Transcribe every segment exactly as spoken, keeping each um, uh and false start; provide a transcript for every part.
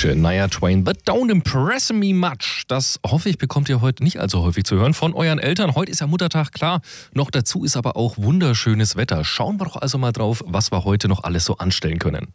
Shania Twain, but don't impress me much. Das hoffe ich, bekommt ihr heute nicht allzu häufig zu hören von euren Eltern. Heute ist ja Muttertag, klar. Noch dazu ist aber auch wunderschönes Wetter. Schauen wir doch also mal drauf, was wir heute noch alles so anstellen können.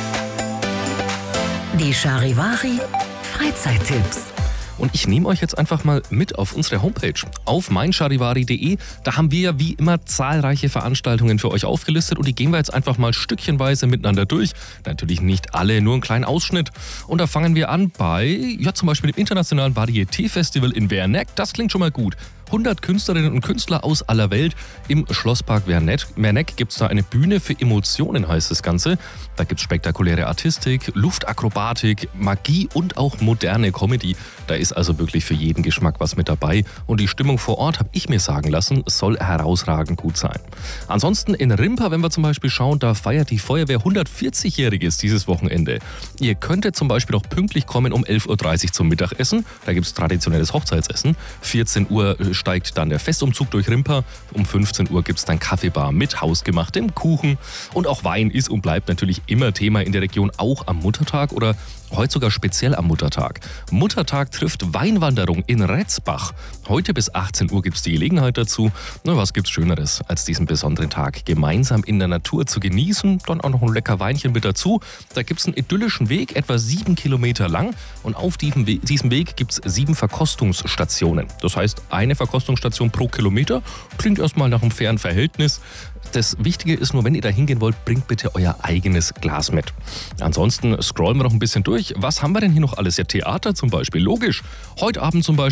Die Charivari Freizeittipps. Und ich nehme euch jetzt einfach mal mit auf unsere Homepage, auf mein charivari punkt de. Da haben wir ja wie immer zahlreiche Veranstaltungen für euch aufgelistet und die gehen wir jetzt einfach mal stückchenweise miteinander durch. Natürlich nicht alle, nur einen kleinen Ausschnitt. Und da fangen wir an bei, ja zum Beispiel dem Internationalen Varieté-Festival in Verneck. Das klingt schon mal gut. hundert Künstlerinnen und Künstler aus aller Welt im Schlosspark Verneck. Verneck gibt es da eine Bühne für Emotionen, heißt das Ganze. Da gibt es spektakuläre Artistik, Luftakrobatik, Magie und auch moderne Comedy. Da ist also wirklich für jeden Geschmack was mit dabei. Und die Stimmung vor Ort, habe ich mir sagen lassen, soll herausragend gut sein. Ansonsten in Rimpa, wenn wir zum Beispiel schauen, da feiert die Feuerwehr hundertvierzig-jähriges dieses Wochenende. Ihr könntet zum Beispiel auch pünktlich kommen um elf Uhr dreißig zum Mittagessen. Da gibt es traditionelles Hochzeitsessen. vierzehn Uhr steigt dann der Festumzug durch Rimpa. Um fünfzehn Uhr gibt es dann Kaffeebar mit hausgemachtem Kuchen. Und auch Wein ist und bleibt natürlich immer Thema in der Region, auch am Muttertag oder heute sogar speziell am Muttertag. Muttertag trifft Weinwanderung in Retzbach. Heute bis achtzehn Uhr gibt es die Gelegenheit dazu. Na, was gibt's Schöneres, als diesen besonderen Tag gemeinsam in der Natur zu genießen? Dann auch noch ein lecker Weinchen mit dazu. Da gibt es einen idyllischen Weg, etwa sieben Kilometer lang. Und auf diesem Weg, diesem Weg gibt es sieben Verkostungsstationen. Das heißt, eine Verkostungsstation pro Kilometer. Klingt erstmal nach einem fairen Verhältnis. Das Wichtige ist nur, wenn ihr da hingehen wollt, bringt bitte euer eigenes Glas mit. Ansonsten scrollen wir noch ein bisschen durch. Was haben wir denn hier noch alles? Ja, Theater zum Beispiel. Logisch. Heute Abend zum Beispiel